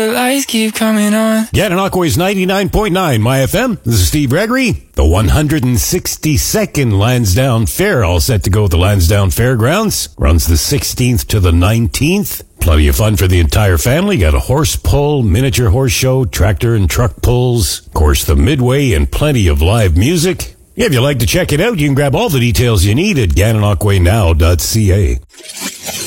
The lights keep coming on. Gananoque's 99.9 My FM. This is Steve Gregory. The 162nd Lansdowne Fair, all set to go at the Lansdowne Fairgrounds. Runs the 16th to the 19th. Plenty of fun for the entire family. Got a horse pull, miniature horse show, tractor and truck pulls. Of course, the Midway and plenty of live music. If you'd like to check it out, you can grab all the details you need at GananoqueNow.ca.